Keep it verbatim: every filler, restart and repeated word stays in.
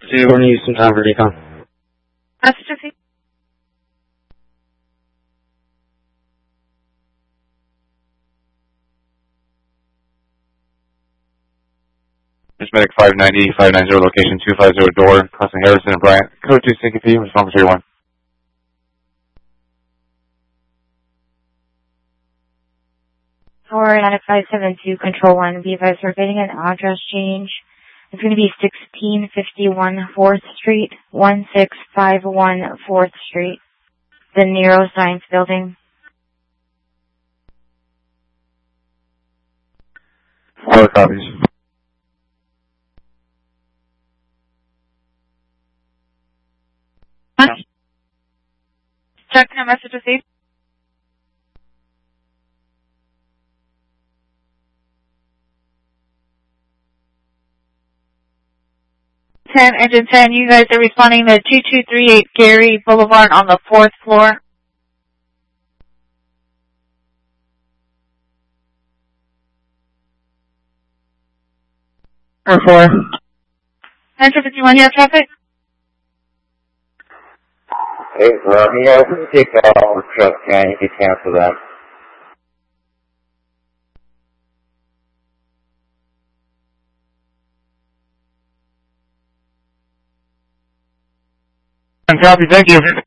We're going to use some time for decon. Message of Medic five ninety, five ninety, location two five zero door, crossing Harrison and Bryant. Code two C K P, response three one. Tower nine five seven two, Control one, be advised we're getting an address change. It's going to be sixteen fifty-one fourth Street, one six five one fourth Street, the Neuroscience Building. Four copies. Check no message received. ten, engine ten, you guys are responding to two two three eight Gary Boulevard on the fourth floor. Four four. Enter fifty-one, here traffic. Hey, uh, yeah, we can take uh, all the truck, and you can cancel that. Copy, thank you.